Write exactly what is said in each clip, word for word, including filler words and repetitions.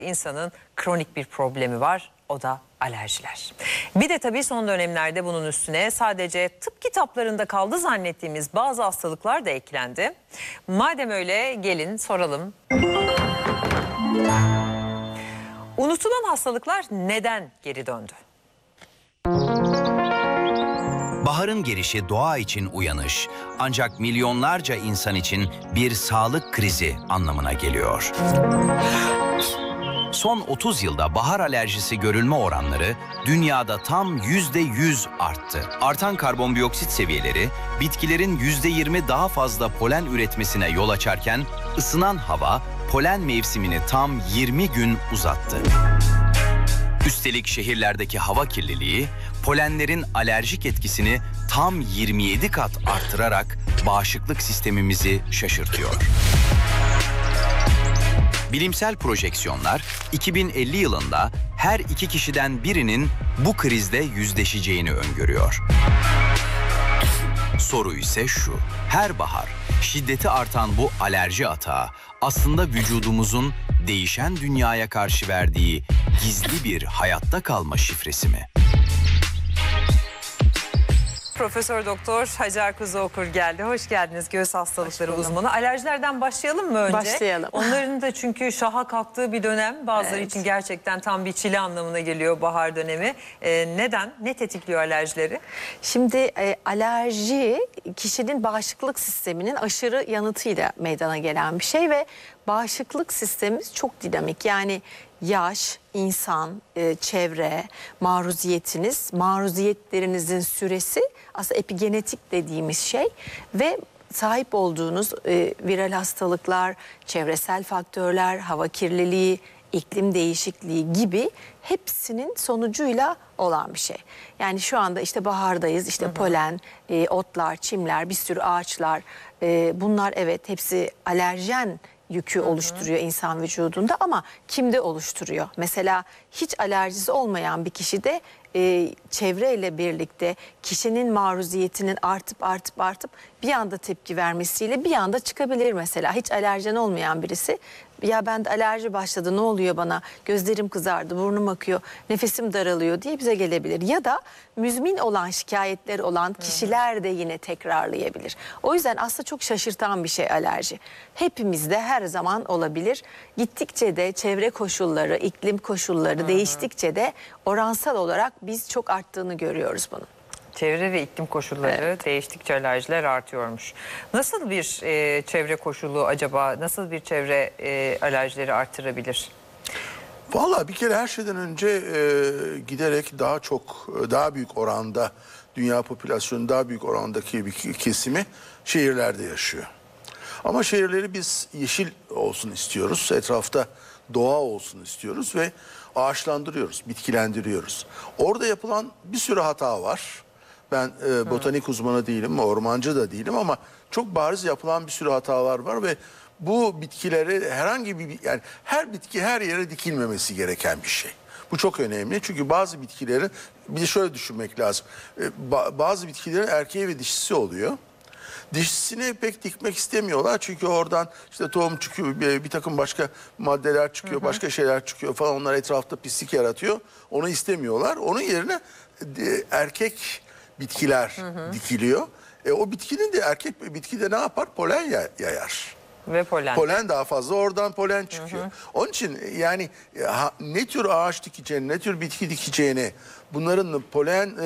İnsanın kronik bir problemi var, o da alerjiler. Bir de tabii son dönemlerde bunun üstüne sadece tıp kitaplarında kaldı zannettiğimiz bazı hastalıklar da eklendi. Madem öyle gelin soralım. Unutulan hastalıklar neden geri döndü? Baharın gelişi doğa için uyanış, ancak milyonlarca insan için bir sağlık krizi anlamına geliyor. Son otuz yılda bahar alerjisi görülme oranları dünyada tam yüzde yüz arttı. Artan karbondioksit seviyeleri bitkilerin yüzde yirmi daha fazla polen üretmesine yol açarken ısınan hava polen mevsimini tam yirmi gün uzattı. Üstelik şehirlerdeki hava kirliliği polenlerin alerjik etkisini tam yirmi yedi kat artırarak bağışıklık sistemimizi şaşırtıyor. Bilimsel projeksiyonlar iki bin elli yılında her iki kişiden birinin bu krizle yüzleşeceğini öngörüyor. Soru ise şu: her bahar şiddeti artan bu alerji atağı aslında vücudumuzun değişen dünyaya karşı verdiği gizli bir hayatta kalma şifresi mi? Profesör Doktor Hacer Kuzuokur geldi. Hoş geldiniz, göğüs hastalıkları uzmanı. Alerjilerden başlayalım mı önce? Başlayalım. Onların da çünkü şaha kalktığı bir dönem. Bazıları Evet. için gerçekten tam bir çile anlamına geliyor bahar dönemi. Ee, neden? Ne tetikliyor alerjileri? Şimdi e, alerji kişinin bağışıklık sisteminin aşırı yanıtıyla meydana gelen bir şey ve bağışıklık sistemimiz çok dinamik. Yani yaş, insan, e, çevre, maruziyetiniz, maruziyetlerinizin süresi aslında epigenetik dediğimiz şey ve sahip olduğunuz e, viral hastalıklar, çevresel faktörler, hava kirliliği, iklim değişikliği gibi hepsinin sonucuyla olan bir şey. Yani şu anda işte bahardayız, işte hı hı. polen, e, otlar, çimler, bir sürü ağaçlar, e, bunlar evet hepsi alerjen yükü hı hı. oluşturuyor insan vücudunda, ama kimde oluşturuyor? Mesela hiç alerjisi olmayan bir kişide e, çevreyle birlikte kişinin maruziyetinin artıp artıp artıp bir anda tepki vermesiyle bir anda çıkabilir mesela. Hiç alerjen olmayan birisi, ya bende alerji başladı, ne oluyor bana, gözlerim kızardı, burnum akıyor, nefesim daralıyor diye bize gelebilir. Ya da müzmin olan şikayetleri olan kişiler de yine tekrarlayabilir. O yüzden aslında çok şaşırtan bir şey alerji. Hepimizde her zaman olabilir. Gittikçe de çevre koşulları, iklim koşulları Hı -hı. değiştikçe de oransal olarak biz çok arttığını görüyoruz bunun. Çevre ve iklim koşulları evet. değiştikçe alerjiler artıyormuş. Nasıl bir e, çevre koşulu acaba? Nasıl bir çevre e, alerjileri artırabilir? Vallahi bir kere her şeyden önce e, giderek daha çok, daha büyük oranda, dünya popülasyonunun daha büyük orandaki bir kesimi şehirlerde yaşıyor. Ama şehirleri biz yeşil olsun istiyoruz, etrafta doğa olsun istiyoruz ve ağaçlandırıyoruz, bitkilendiriyoruz. Orada yapılan bir sürü hata var. Ben e, botanik Hı. uzmanı değilim, ormancı da değilim, ama çok bariz yapılan bir sürü hatalar var ve bu bitkileri herhangi bir, yani her bitki her yere dikilmemesi gereken bir şey. Bu çok önemli, çünkü bazı bitkilerin, bir de şöyle düşünmek lazım, e, ba, bazı bitkilerin erkeği ve dişisi oluyor. Dişisini pek dikmek istemiyorlar, çünkü oradan işte tohum çıkıyor, bir, bir takım başka maddeler çıkıyor, hı hı. başka şeyler çıkıyor falan, onlar etrafta pislik yaratıyor, onu istemiyorlar. Onun yerine e, erkek bitkiler hı hı. dikiliyor. E, o bitkinin de, erkek bitki de ne yapar? Polen yayar. Ve polen. Polen daha fazla, oradan polen çıkıyor. Hı hı. Onun için yani ha, ne tür ağaç dikeceğini, ne tür bitki dikeceğini, bunların polen e, e,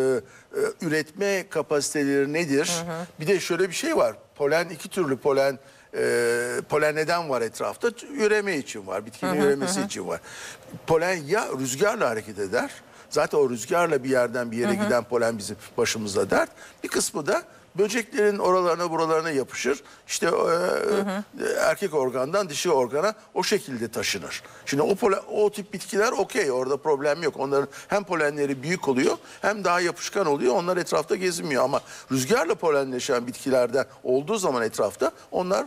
üretme kapasiteleri nedir? Hı hı. Bir de şöyle bir şey var. Polen, iki türlü polen e, polen neden var etrafta? Üreme için var, bitkinin hı hı, üremesi hı. için var. Polen ya rüzgarla hareket eder. Zaten o rüzgarla bir yerden bir yere hı hı. giden polen bizim başımızda dert. Bir kısmı da böceklerin oralarına buralarına yapışır. İşte e, hı hı. erkek organdan dişi organa o şekilde taşınır. Şimdi o, polen, o tip bitkiler okey, orada problem yok. Onların hem polenleri büyük oluyor hem daha yapışkan oluyor. Onlar etrafta gezinmiyor, ama rüzgarla polenleşen bitkilerden olduğu zaman etrafta onlar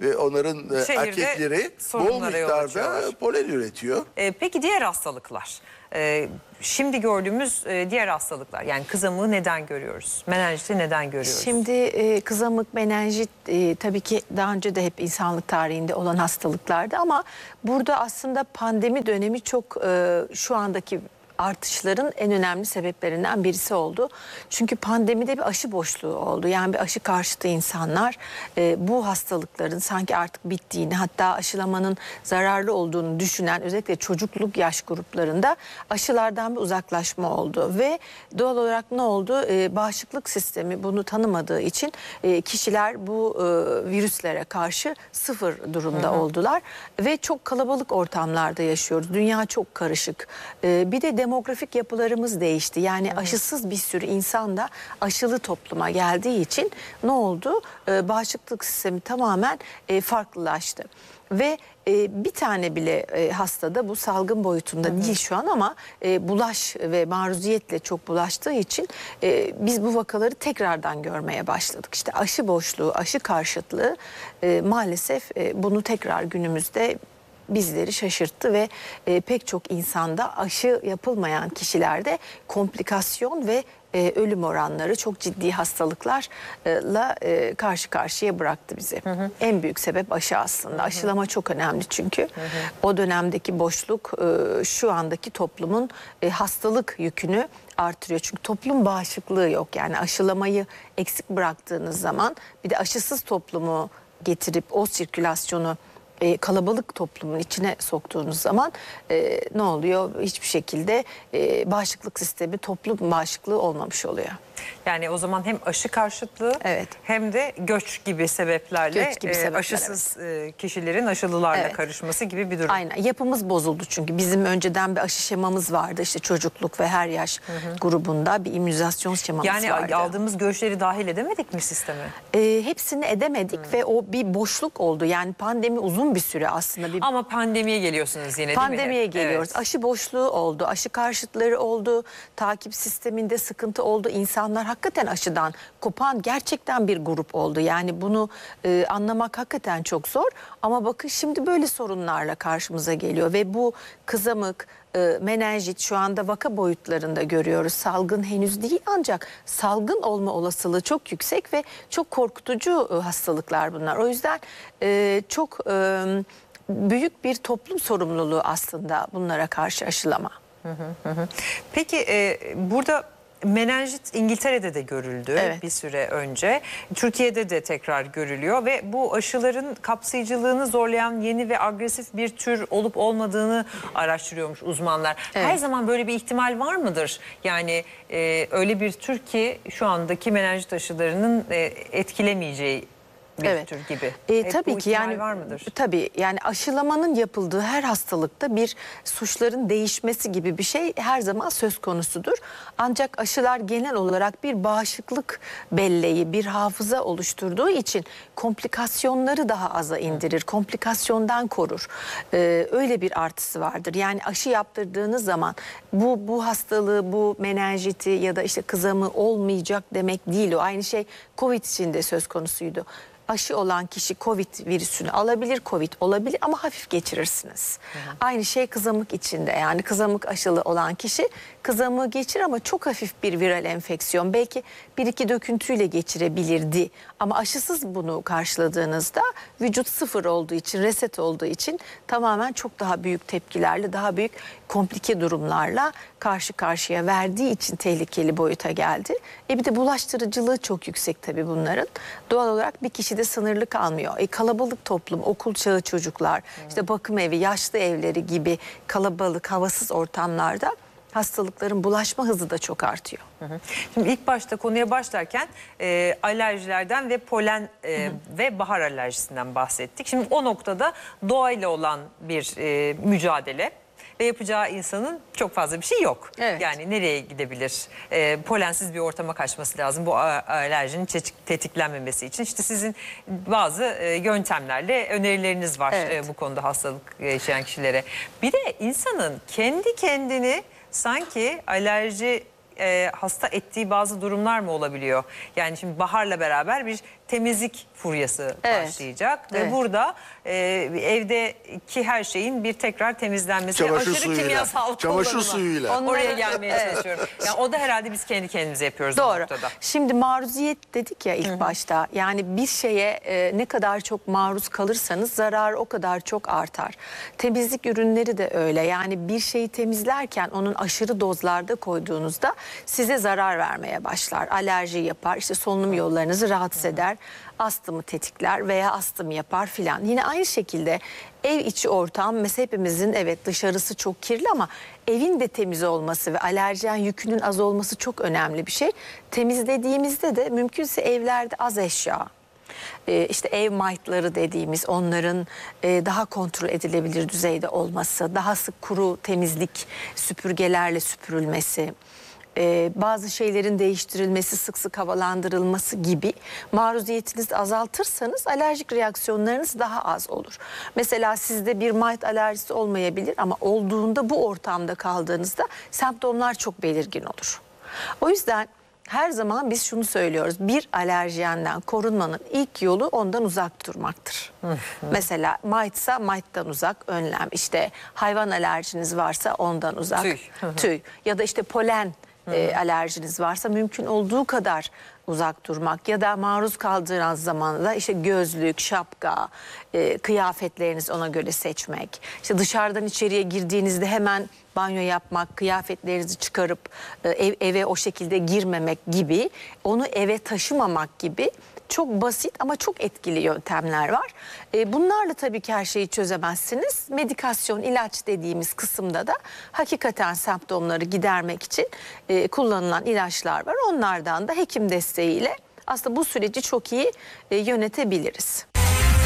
ve onların e, Şehirde erkekleri bol sorunlara yol miktarda açıyorlar. polen üretiyor. Ee, peki diğer hastalıklar? Ee, şimdi gördüğümüz e, diğer hastalıklar, yani kızamığı neden görüyoruz? Menenjiti neden görüyoruz? Şimdi e, kızamık, menenjit e, tabii ki daha önce de hep insanlık tarihinde olan hastalıklardı ama burada aslında pandemi dönemi çok e, şu andaki artışların en önemli sebeplerinden birisi oldu. Çünkü pandemide bir aşı boşluğu oldu. Yani bir aşı karşıtı insanlar e, bu hastalıkların sanki artık bittiğini, hatta aşılamanın zararlı olduğunu düşünen özellikle çocukluk yaş gruplarında aşılardan bir uzaklaşma oldu. Ve doğal olarak ne oldu? E, bağışıklık sistemi bunu tanımadığı için e, kişiler bu e, virüslere karşı sıfır durumda hı hı. oldular. Ve çok kalabalık ortamlarda yaşıyoruz. Dünya çok karışık. E, bir de demografik yapılarımız değişti. Yani evet. aşısız bir sürü insan da aşılı topluma geldiği için ne oldu? Ee, bağışıklık sistemi tamamen e, farklılaştı. Ve e, bir tane bile e, hastada bu salgın boyutunda hı hı. değil şu an ama e, bulaş ve maruziyetle çok bulaştığı için e, biz bu vakaları tekrardan görmeye başladık. İşte aşı boşluğu, aşı karşıtlığı e, maalesef e, bunu tekrar günümüzde bizleri şaşırttı ve e, pek çok insanda aşı yapılmayan kişilerde komplikasyon ve e, ölüm oranları çok ciddi hastalıklarla e, karşı karşıya bıraktı bizi. Hı hı. En büyük sebep aşı aslında. Hı hı. Aşılama çok önemli çünkü. Hı hı. O dönemdeki boşluk e, şu andaki toplumun e, hastalık yükünü artırıyor. Çünkü toplum bağışıklığı yok. Yani aşılamayı eksik bıraktığınız zaman bir de aşısız toplumu getirip o sirkülasyonu E, kalabalık toplumun içine soktuğunuz zaman e, ne oluyor? Hiçbir şekilde e, bağışıklık sistemi toplum bağışıklığı olmamış oluyor. Yani o zaman hem aşı karşıtlığı evet. hem de göç gibi sebeplerle göç gibi sebepler, aşısız evet. kişilerin aşılılarla evet. karışması gibi bir durum. Aynen, yapımız bozuldu çünkü bizim önceden bir aşı şemamız vardı, işte çocukluk ve her yaş hı hı. grubunda bir immünizasyon şemamız yani vardı. Yani aldığımız göçleri dahil edemedik mi sisteme? E, hepsini edemedik hı. ve o bir boşluk oldu. Yani pandemi uzun bir süre aslında. Bir... Ama pandemiye geliyorsunuz yine pandemiye değil mi? Pandemiye geliyoruz. Evet. Aşı boşluğu oldu, aşı karşıtları oldu, takip sisteminde sıkıntı oldu. İnsanlar hakikaten aşıdan kopan gerçekten bir grup oldu. Yani bunu e, anlamak hakikaten çok zor. Ama bakın şimdi böyle sorunlarla karşımıza geliyor ve bu kızamık, e, menenjit şu anda vaka boyutlarında görüyoruz. Salgın henüz değil ancak salgın olma olasılığı çok yüksek ve çok korkutucu e, hastalıklar bunlar. O yüzden e, çok e, büyük bir toplum sorumluluğu aslında bunlara karşı aşılama. Hı hı hı. Peki e, burada menenjit İngiltere'de de görüldü evet. bir süre önce. Türkiye'de de tekrar görülüyor ve bu aşıların kapsayıcılığını zorlayan yeni ve agresif bir tür olup olmadığını araştırıyormuş uzmanlar. Evet. Her zaman böyle bir ihtimal var mıdır? Yani e, öyle bir tür ki şu andaki menenjit aşılarının e, etkilemeyeceği bir evet. tür gibi. E, tabii ki yani var mıdır? Tabii yani aşılamanın yapıldığı her hastalıkta bir suçların değişmesi gibi bir şey her zaman söz konusudur. Ancak aşılar genel olarak bir bağışıklık belleği, bir hafıza oluşturduğu için komplikasyonları daha aza indirir. Komplikasyondan korur. Ee, öyle bir artısı vardır. Yani aşı yaptırdığınız zaman bu bu hastalığı, bu menenjiti ya da işte kızamı olmayacak demek değil o. Aynı şey Covid için de söz konusuydu. Aşı olan kişi Covid virüsünü alabilir, Covid olabilir ama hafif geçirirsiniz. Hı hı. Aynı şey kızamık içinde, yani kızamık aşılı olan kişi kızamığı geçirir ama çok hafif bir viral enfeksiyon. Belki bir iki döküntüyle geçirebilirdi ama aşısız bunu karşıladığınızda vücut sıfır olduğu için, reset olduğu için tamamen çok daha büyük tepkilerle, daha büyük komplike durumlarla karşı karşıya verdiği için tehlikeli boyuta geldi. E bir de bulaştırıcılığı çok yüksek tabii bunların. Doğal olarak bir kişi de sınırlı kalmıyor. E kalabalık toplum, okul çağı çocuklar, hmm. işte bakım evi, yaşlı evleri gibi kalabalık, havasız ortamlarda hastalıkların bulaşma hızı da çok artıyor. Hı hı. Şimdi ilk başta konuya başlarken e, alerjilerden ve polen e, hı hı. ve bahar alerjisinden bahsettik. Şimdi o noktada doğayla olan bir e, mücadele ve yapacağı insanın çok fazla bir şey yok. Evet. Yani nereye gidebilir? E, polensiz bir ortama kaçması lazım bu alerjinin tetiklenmemesi için. İşte sizin bazı e, yöntemlerle önerileriniz var evet. e, bu konuda hastalık yaşayan kişilere. Bir de insanın kendi kendini sanki alerji e, hasta ettiği bazı durumlar mı olabiliyor? Yani şimdi baharla beraber bir temizlik furyası Evet. başlayacak. Ve Evet. burada e, evdeki her şeyin bir tekrar temizlenmesi. Çamaşır aşırı suyuyla, kimyasal çamaşır kullanıma. suyuyla. Onlar- Oraya gelmeye Evet. çalışıyorum. Yani o da herhalde biz kendi kendimize yapıyoruz bu Doğru. noktada. Şimdi maruziyet dedik ya ilk başta. Yani bir şeye e, ne kadar çok maruz kalırsanız zarar o kadar çok artar. Temizlik ürünleri de öyle. Yani bir şeyi temizlerken onun aşırı dozlarda koyduğunuzda size zarar vermeye başlar. Alerji yapar, işte solunum yollarınızı rahatsız eder, astımı tetikler veya astım yapar filan. Yine aynı şekilde ev içi ortam mesela hepimizin evet dışarısı çok kirli ama evin de temiz olması ve alerjen yükünün az olması çok önemli bir şey. Temizlediğimizde de mümkünse evlerde az eşya, e, işte ev might'ları dediğimiz onların e, daha kontrol edilebilir düzeyde olması, daha sık kuru temizlik süpürgelerle süpürülmesi, Ee, bazı şeylerin değiştirilmesi, sık sık havalandırılması gibi maruziyetinizi azaltırsanız alerjik reaksiyonlarınız daha az olur. Mesela sizde bir might alerjisi olmayabilir ama olduğunda bu ortamda kaldığınızda semptomlar çok belirgin olur. O yüzden her zaman biz şunu söylüyoruz. Bir alerjenden korunmanın ilk yolu ondan uzak durmaktır. Mesela might'sa might'tan uzak önlem. İşte hayvan alerjiniz varsa ondan uzak. Tüy. Tüy. Ya da işte polen e, alerjiniz varsa mümkün olduğu kadar uzak durmak ya da maruz kaldığınız zaman da işte gözlük, şapka, e, kıyafetlerinizi ona göre seçmek. İşte dışarıdan içeriye girdiğinizde hemen banyo yapmak, kıyafetlerinizi çıkarıp e, ev, eve o şekilde girmemek gibi, onu eve taşımamak gibi çok basit ama çok etkili yöntemler var. E, bunlarla tabii ki her şeyi çözemezsiniz. Medikasyon, ilaç dediğimiz kısımda da hakikaten semptomları gidermek için e, kullanılan ilaçlar var. Onlardan da hekim desteğiyle aslında bu süreci çok iyi e, yönetebiliriz.